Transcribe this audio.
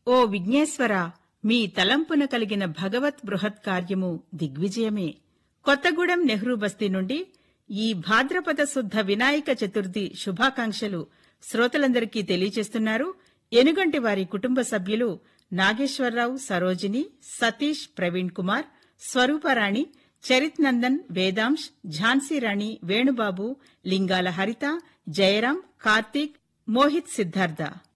ఓ విఘ్నేశ్వర, మీ తలంపున కలిగిన భగవత్ బృహత్ కార్యము దిగ్విజయమే. కొత్తగూడెం నెహ్రూ బస్తీ నుండి ఈ భాద్రపద శుద్ధ వినాయక చతుర్థి శుభాకాంక్షలు శ్రోతలందరికీ తెలియచేస్తున్నారు ఎనుగంటి వారి కుటుంబ సభ్యులు నాగేశ్వరరావు, సరోజిని, సతీష్, ప్రవీణ్ కుమార్, స్వరూపరాణి, చరిత్ నందన్, వేదాంశ్, ఝాన్సీరాణి, వేణుబాబు, లింగాల హరిత, జయరాం, కార్తీక్, మోహిత్, సిద్ధార్థ.